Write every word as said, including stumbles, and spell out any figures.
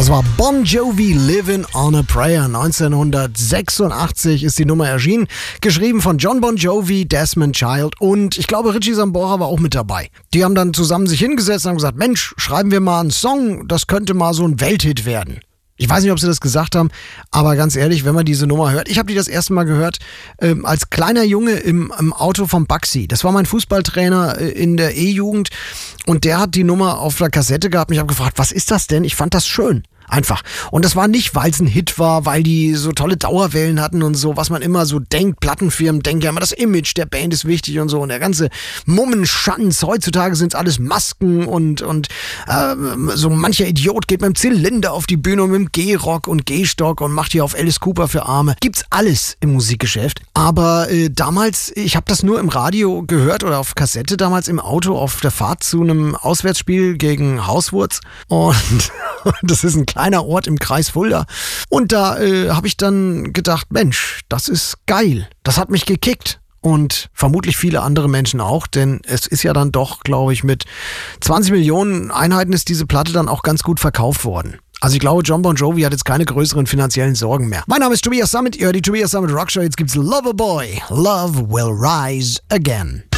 Das war Bon Jovi, Livin' on a Prayer. neunzehnhundertsechsundachtzig ist die Nummer erschienen. Geschrieben von John Bon Jovi, Desmond Child und ich glaube Richie Sambora war auch mit dabei. Die haben dann zusammen sich hingesetzt und haben gesagt, Mensch, schreiben wir mal einen Song, das könnte mal so ein Welthit werden. Ich weiß nicht, ob sie das gesagt haben, aber ganz ehrlich, wenn man diese Nummer hört, ich habe die das erste Mal gehört ähm, als kleiner Junge im, im Auto vom Baxi. Das war mein Fußballtrainer äh, in der E-Jugend und der hat die Nummer auf der Kassette gehabt und ich habe gefragt, was ist das denn? Ich fand das schön. Einfach. Und das war nicht, weil es ein Hit war, weil die so tolle Dauerwellen hatten und so, was man immer so denkt. Plattenfirmen denken ja immer, das Image der Band ist wichtig und so. Und der ganze Mummenschanz. Heutzutage sind es alles Masken und, und äh, so mancher Idiot geht mit dem Zylinder auf die Bühne und mit dem G-Rock und G-Stock und macht hier auf Alice Cooper für Arme. Gibt's alles im Musikgeschäft. Aber äh, damals, ich habe das nur im Radio gehört oder auf Kassette damals im Auto auf der Fahrt zu einem Auswärtsspiel gegen Hauswurz. Und das ist ein kleiner Ort im Kreis Fulda. Und da äh, habe ich dann gedacht, Mensch, das ist geil. Das hat mich gekickt. Und vermutlich viele andere Menschen auch, denn es ist ja dann doch, glaube ich, mit zwanzig Millionen Einheiten ist diese Platte dann auch ganz gut verkauft worden. Also ich glaube, John Bon Jovi hat jetzt keine größeren finanziellen Sorgen mehr. Mein Name ist Tobias Sammet, ihr hört die Tobias Sammet Rockshow. Jetzt gibt's Loverboy, Love Will Rise Again.